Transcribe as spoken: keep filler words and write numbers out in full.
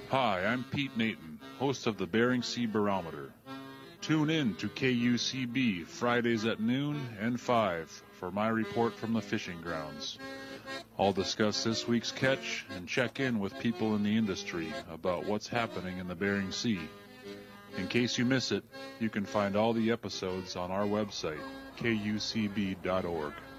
Hi, I'm Pete Naton, host of the Bering Sea Barometer. Tune in to K U C B Fridays at noon and five for my report from the fishing grounds. I'll discuss this week's catch and check in with people in the industry about what's happening in the Bering Sea. In case you miss it, you can find all the episodes on our website, K U C B dot org.